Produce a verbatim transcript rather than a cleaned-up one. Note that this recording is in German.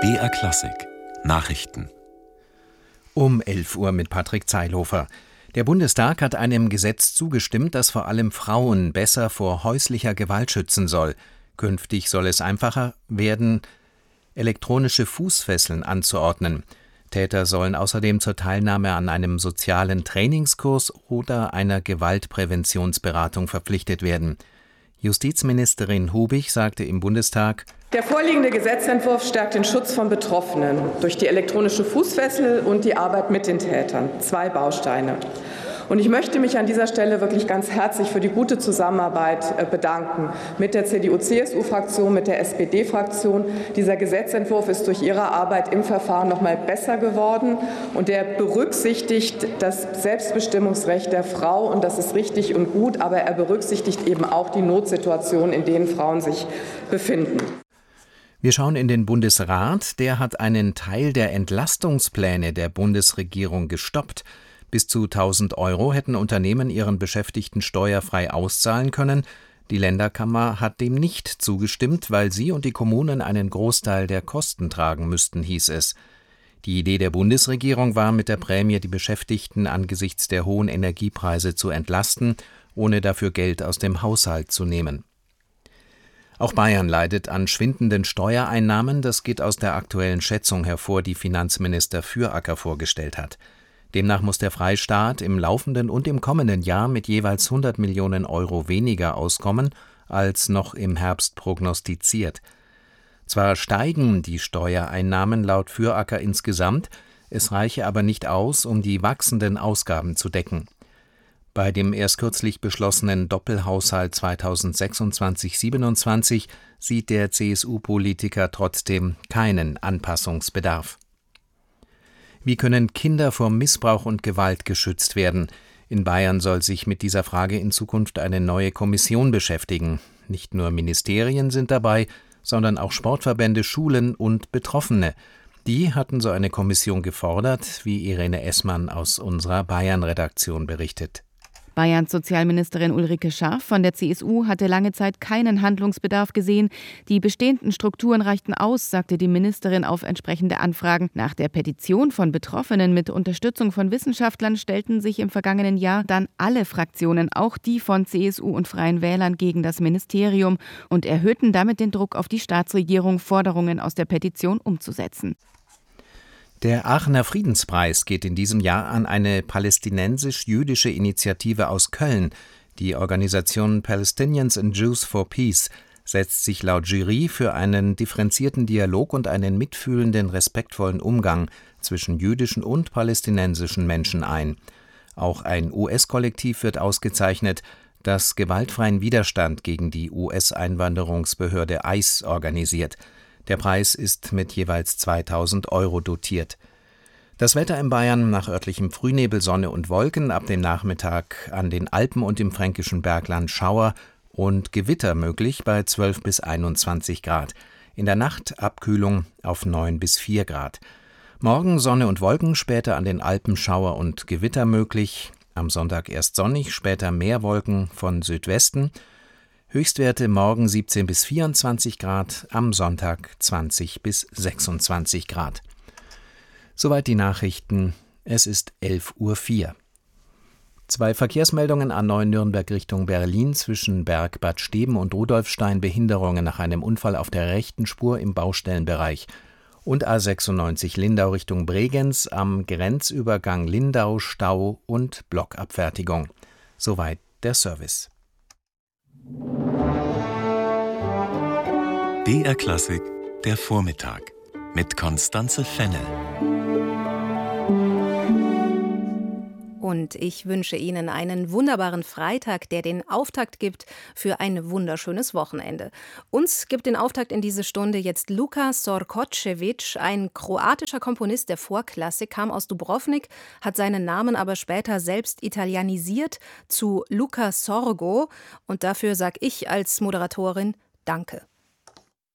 B R Klassik Nachrichten Um elf Uhr mit Patrick Zeilhofer. Der Bundestag hat einem Gesetz zugestimmt, das vor allem Frauen besser vor häuslicher Gewalt schützen soll. Künftig soll es einfacher werden, elektronische Fußfesseln anzuordnen. Täter sollen außerdem zur Teilnahme an einem sozialen Trainingskurs oder einer Gewaltpräventionsberatung verpflichtet werden. Justizministerin Hubig sagte im Bundestag: Der vorliegende Gesetzentwurf stärkt den Schutz von Betroffenen durch die elektronische Fußfessel und die Arbeit mit den Tätern. Zwei Bausteine. Und ich möchte mich an dieser Stelle wirklich ganz herzlich für die gute Zusammenarbeit bedanken mit der C D U C S U-Fraktion, mit der S P D-Fraktion. Dieser Gesetzentwurf ist durch Ihre Arbeit im Verfahren noch mal besser geworden, und der berücksichtigt das Selbstbestimmungsrecht der Frau, und das ist richtig und gut, aber er berücksichtigt eben auch die Notsituationen, in denen Frauen sich befinden. Wir schauen in den Bundesrat. Der hat einen Teil der Entlastungspläne der Bundesregierung gestoppt. Bis zu tausend Euro hätten Unternehmen ihren Beschäftigten steuerfrei auszahlen können. Die Länderkammer hat dem nicht zugestimmt, weil sie und die Kommunen einen Großteil der Kosten tragen müssten, hieß es. Die Idee der Bundesregierung war, mit der Prämie die Beschäftigten angesichts der hohen Energiepreise zu entlasten, ohne dafür Geld aus dem Haushalt zu nehmen. Auch Bayern leidet an schwindenden Steuereinnahmen. Das geht aus der aktuellen Schätzung hervor, die Finanzminister Füracker vorgestellt hat. Demnach muss der Freistaat im laufenden und im kommenden Jahr mit jeweils hundert Millionen Euro weniger auskommen, als noch im Herbst prognostiziert. Zwar steigen die Steuereinnahmen laut Füracker insgesamt, es reiche aber nicht aus, um die wachsenden Ausgaben zu decken. Bei dem erst kürzlich beschlossenen Doppelhaushalt zweitausendsechsundzwanzig siebenundzwanzig sieht der C S U-Politiker trotzdem keinen Anpassungsbedarf. Wie können Kinder vor Missbrauch und Gewalt geschützt werden? In Bayern soll sich mit dieser Frage in Zukunft eine neue Kommission beschäftigen. Nicht nur Ministerien sind dabei, sondern auch Sportverbände, Schulen und Betroffene. Die hatten so eine Kommission gefordert, wie Irene Essmann aus unserer Bayern-Redaktion berichtet. Bayerns Sozialministerin Ulrike Scharf von der C S U hatte lange Zeit keinen Handlungsbedarf gesehen. Die bestehenden Strukturen reichten aus, sagte die Ministerin auf entsprechende Anfragen. Nach der Petition von Betroffenen mit Unterstützung von Wissenschaftlern stellten sich im vergangenen Jahr dann alle Fraktionen, auch die von C S U und Freien Wählern, gegen das Ministerium und erhöhten damit den Druck auf die Staatsregierung, Forderungen aus der Petition umzusetzen. Der Aachener Friedenspreis geht in diesem Jahr an eine palästinensisch-jüdische Initiative aus Köln. Die Organisation Palestinians and Jews for Peace setzt sich laut Jury für einen differenzierten Dialog und einen mitfühlenden, respektvollen Umgang zwischen jüdischen und palästinensischen Menschen ein. Auch ein U S-Kollektiv wird ausgezeichnet, das gewaltfreien Widerstand gegen die U S-Einwanderungsbehörde ICE organisiert. Der Preis ist mit jeweils zweitausend Euro dotiert. Das Wetter in Bayern: nach örtlichem Frühnebel, Sonne und Wolken, ab dem Nachmittag an den Alpen und im fränkischen Bergland Schauer und Gewitter möglich bei zwölf bis einundzwanzig Grad. In der Nacht Abkühlung auf neun bis vier Grad. Morgen Sonne und Wolken, später an den Alpen Schauer und Gewitter möglich. Am Sonntag erst sonnig, später mehr Wolken von Südwesten. Höchstwerte morgen siebzehn bis vierundzwanzig Grad, am Sonntag zwanzig bis sechsundzwanzig Grad. Soweit die Nachrichten. Es ist elf Uhr vier. Zwei Verkehrsmeldungen: A neun Nürnberg Richtung Berlin zwischen Berg, Bad Steben und Rudolfstein, Behinderungen nach einem Unfall auf der rechten Spur im Baustellenbereich. Und A sechsundneunzig Lindau Richtung Bregenz am Grenzübergang Lindau, Stau und Blockabfertigung. Soweit der Service. B R Klassik, der Vormittag mit Constanze Fennel. Und ich wünsche Ihnen einen wunderbaren Freitag, der den Auftakt gibt für ein wunderschönes Wochenende. Uns gibt den Auftakt in diese Stunde jetzt Luka Sorkocevic, ein kroatischer Komponist der Vorklassik, kam aus Dubrovnik, hat seinen Namen aber später selbst italienisiert zu Luca Sorgo. Und dafür sage ich als Moderatorin Danke.